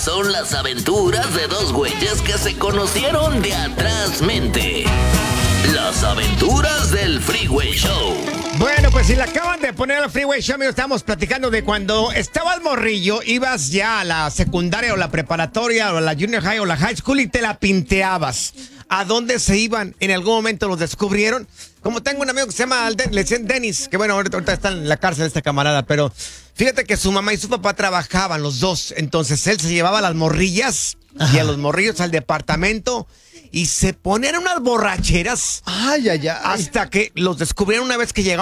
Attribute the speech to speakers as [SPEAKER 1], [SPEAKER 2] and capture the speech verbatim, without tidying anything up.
[SPEAKER 1] son las aventuras de dos güeyes que se conocieron de atrás mente. Las aventuras del Freeway Show.
[SPEAKER 2] Bueno, pues si le acaban de poner al Freeway Show, amigos, estamos platicando de cuando estabas morrillo, ibas ya a la secundaria o la preparatoria o la junior high o la high school y te la pinteabas. ¿A dónde se iban? ¿En algún momento los descubrieron? Como tengo un amigo que se llama Den- le dicen Dennis, que bueno, ahorita, ahorita está en la cárcel este camarada, pero fíjate que su mamá y su papá trabajaban los dos, entonces él se llevaba a las morrillas y a los morrillos al departamento y se ponían unas borracheras
[SPEAKER 3] Ay, ay, ay.
[SPEAKER 2] hasta que los descubrieron una vez que llegaron